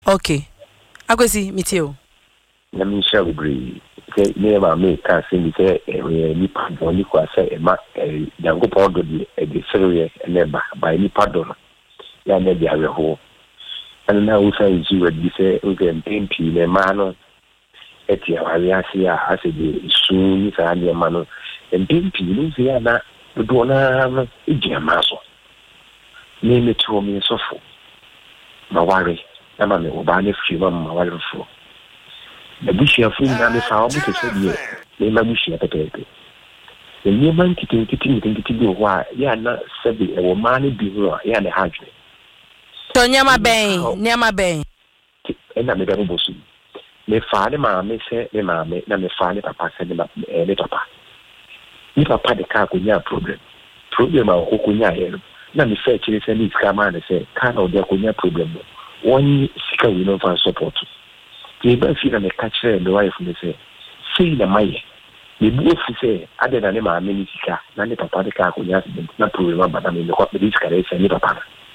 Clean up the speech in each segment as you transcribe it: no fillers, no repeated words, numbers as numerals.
Okay. Akwesi mitio. Na mi share agree. Say never make can say say ni pardon ni kwa say ma yango pondo di serious never by ni pardon. Ya na dia we ho. And now we say you would say okay MP le mano eti awariasi ya ase di suni sa ni mano MP ni se ya na do na ejia maso. Ni me to me sofo. Ma ware na ma me obane fi ma ware fo. The bushia fu na me fa obu to say the ma bushia pepepe. The new man kitting bi wa ya na sabi e wo mani bi ho ya na hadwe. To nyama ben. E na me ga bosu. Me fa ne ma me se me ma me na me fa ne papa se ne papa. Ni papa de ka ko nya problem. Problem a ko nya here. Na me fa chire se ni ska ma ne se ka na o de ko nya problem. One sika we no fan support. The best thing I catch the wife me say na maye. The both say other than ma me sika na ne papa de ka ko nya na problem ba na me ko be sika re se ni papa.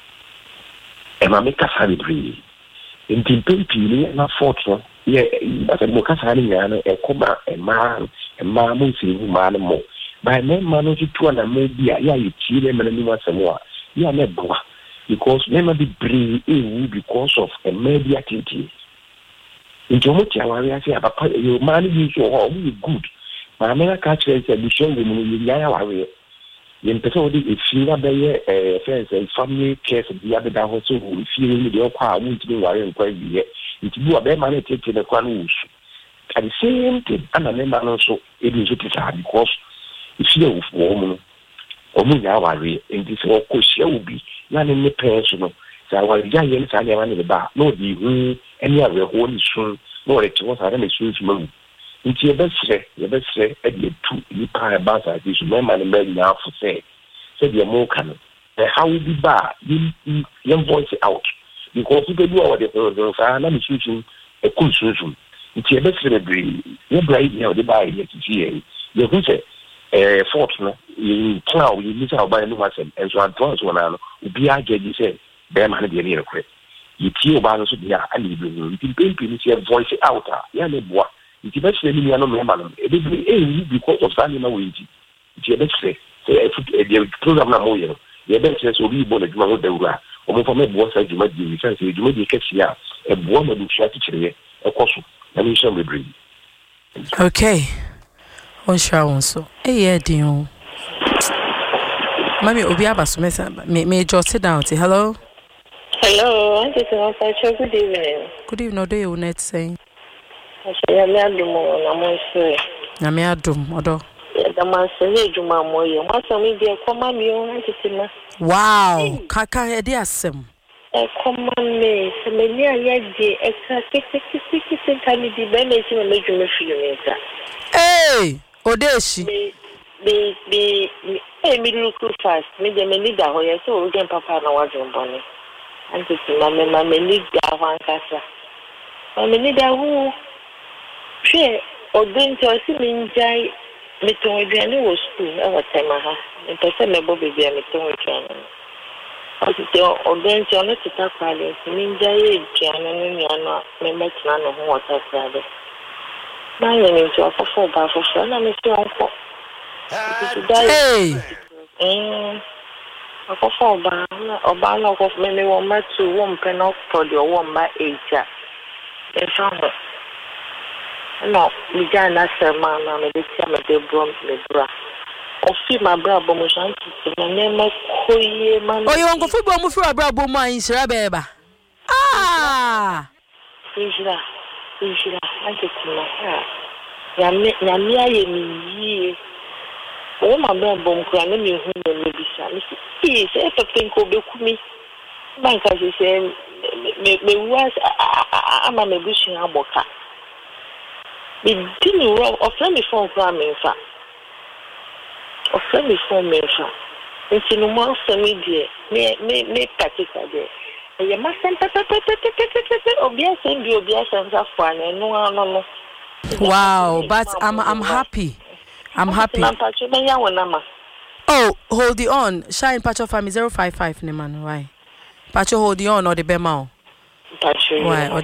E ma me ka sa be free. In timpepi ni na fortune ye ba se mo ka sa ni ya no e ko ba e ma mo se hu ma no mo. Ba me ma no ti to na me bia ya yi ti le me ni ma se mo a ya ne boa because me ma be brave because of a media activity. In Jomotia, I say, papa, your money is so good. My America says that the show will be Yaya. In Petodi, if you are there, friends and family cares of the other down also, if you your car, won't be worrying quite yet. It will be money taken the Quanus. At the same time, and I remember also, it is because if you are woman, or Muyawa, and this all question will be none in the personal. So I was young and I never in the bar, no, the any other one soon, no, it was I don't soon to move. It's your best say, at the two, you pay a bath at this woman and men now for say, said your more canon. How will be bar, young voice out, because you can do all the I'm not shooting a cool solution. It's your best agree, your bright, the buy yet to see your who say, fortunate, you plow, you miss out by a new person, and so on, one will be I get you say. Bear man be near quick. You feel about us, yeah, I need you. You can voice out. Yeah, what? It's best to me, I know, man. It is because of standing away. It's your best say, the program, no more. Your best says, will be born at my hotel. Or for me, what side you might be, you may be catch here, a woman who shall teach you, a course, and you shall be brave. Okay. On shall so. Eh, dear. Mommy, Obiaba Smith, may just sit down. Hello. Hello, this is Natasha. Good evening. Good evening, do you net saying? I'm Namon. Namiadum, Odo. The man said, you mamma, what's on me, dear, come on, you. Wow, Kaka, Ediasem. Come on, me, some near yet, extra 60 can be managed to make you feel. Hey, Odeshi. Me look fast. Me the leader who so we can papa na wajun boni. And to my leader one kasa. My leader who she odin to see me jai me to eduane was school e wa time ha. Me pese me bo baby me to eduane. Odin odin to no tita kwale me jai eduane no nyano me metina no ho wata kwale. Na ye me to afofo ba afofo na me to onko. Hey. I go Obama of many woman to one penal for the woman age. No, we can't ask a man and the time of the bronze, the bra. Or see my brother, Motion, my name of Koye Man. Oh, you want to football move for a brabo mine, Sirabeba. Ah, Isra, I get to my heart. Yamia, oh, my brother, crying me who may be shy. He said, I think will be me. Banker, she said, me was I'm a bushing a boca. We didn't wrong or friendly phone from me, or friendly phone me. It's in a more media, me particular day. You must send obvious and be obvious and have fun and no. Wow, but I'm happy. I'm happy. Oh, hold it on. Shine Pacho family 055 Neman. Why? Pacho hold it on or the Bemao. Why?